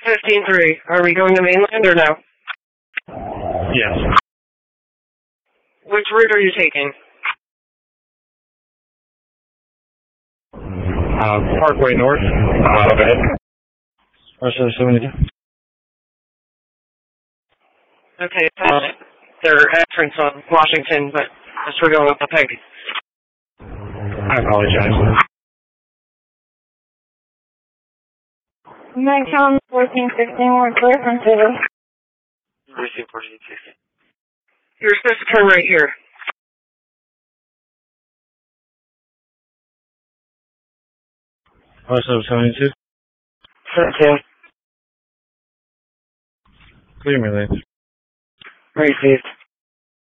15-3. Are we going to mainland or no? Yes. Which route are you taking? Parkway North. Overhead. R72. Okay, their entrance on Washington, but as we're going up the peg. I apologize. Nikon 1416, we're clear from City. Receive 1416. You're supposed to turn right here. R72. 17. Clear me lanes. Received.